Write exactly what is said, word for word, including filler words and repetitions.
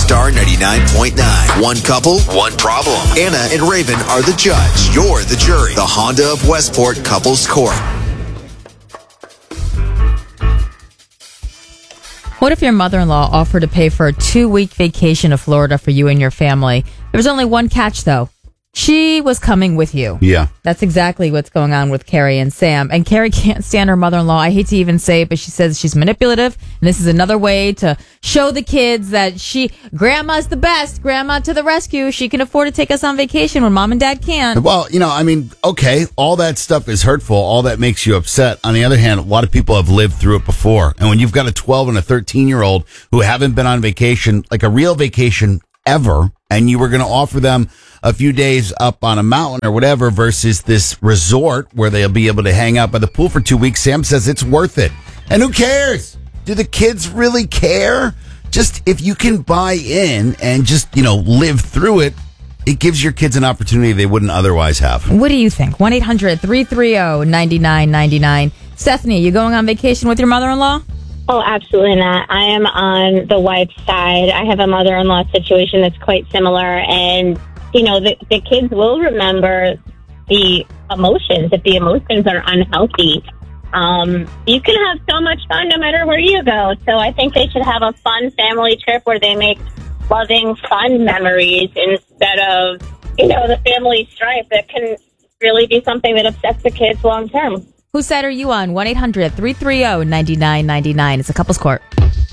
Star ninety-nine point nine. One couple, one problem. Anna and Raven are the judge. You're the jury. The Honda of Westport Couples Court. What if your mother-in-law offered to pay for a two-week vacation to Florida for you and your family? There was only one catch, though. She was coming with you. Yeah. That's exactly what's going on with Carrie and Sam. And Carrie can't stand her mother-in-law. I hate to even say it, but she says she's manipulative. And this is another way to show the kids that she, Grandma's the best. Grandma to the rescue. She can afford to take us on vacation when Mom and Dad can't. Well, you know, I mean, okay, all that stuff is hurtful. All that makes you upset. On the other hand, a lot of people have lived through it before. And when you've got a twelve and a thirteen-year-old who haven't been on vacation, like a real vacation ever, and you were going to offer them a few days up on a mountain or whatever versus this resort where they'll be able to hang out by the pool for two weeks. Sam says it's worth it. And who cares? Do the kids really care? Just if you can buy in and just, you know, live through it, it gives your kids an opportunity they wouldn't otherwise have. What do you think? one eight hundred three three zero nine nine nine nine. Stephanie, you going on vacation with your mother-in-law? Oh, absolutely not. I am on the wife's side. I have a mother-in-law situation that's quite similar, and you know, the, the kids will remember the emotions. If the emotions are unhealthy, um, you can have so much fun no matter where you go. So I think they should have a fun family trip where they make loving, fun memories instead of, you know, the family strife that can really be something that upsets the kids long term. Whose side are you on? one eight hundred three three zero nine nine nine nine. It's a couple's court.